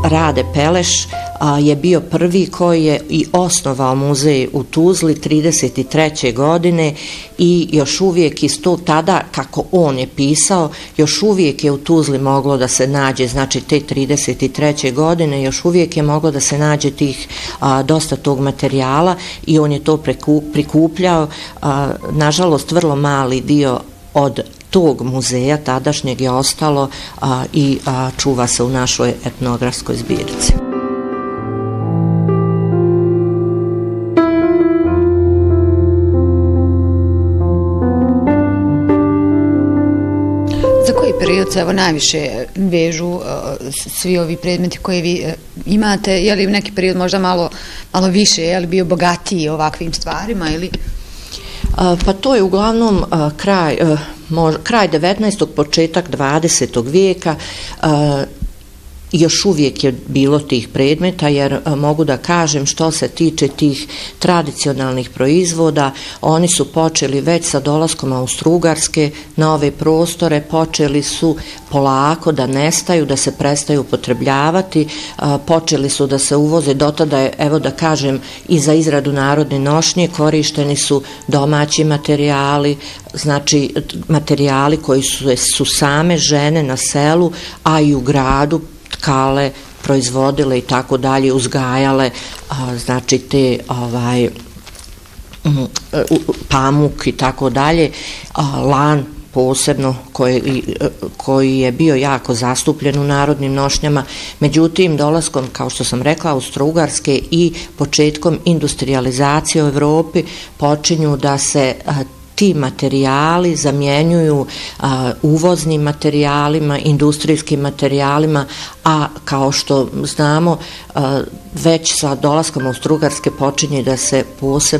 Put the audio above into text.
Rade Peleš je bio prvi koji je i osnovao muzej u Tuzli 1933. godine i još uvijek iz tog tada, kako on je pisao, još uvijek je u Tuzli moglo da se nađe, znači te 1933. godine, još uvijek je moglo da se nađe dosta tog materijala i on je to prikupljao. Nažalost, vrlo mali dio od tog muzeja tadašnjeg je ostalo i čuva se u našoj etnografskoj zbirci. Za koji period se evo najviše vežu svi ovi predmeti koje vi imate? Je li neki period možda malo više, je li bio bogatiji ovakvim stvarima ili? Pa to je uglavnom kraj 19. početak 20. vijeka. Još uvijek je bilo tih predmeta, jer mogu da kažem što se tiče tih tradicionalnih proizvoda, oni su počeli već sa dolaskom Austro-Ugarske na ove prostore, počeli su polako da nestaju, da se prestaju upotrebljavati, počeli su da se uvoze, do tada je, evo da kažem, i za izradu narodne nošnje korišteni su domaći materijali, znači materijali koji su same žene na selu, a i u gradu tkale, proizvodile i tako dalje, uzgajale, znači te pamuk i tako dalje, lan posebno koji je bio jako zastupljen u narodnim nošnjama. Međutim, dolaskom, kao što sam rekla, Austro-Ugarske i početkom industrializacije u Evropi počinju da se ti materijali zamjenjuju uvoznim materijalima, industrijskim materijalima, a kao što znamo, već sa dolaskom Austro-Ugarske počinje da se posebno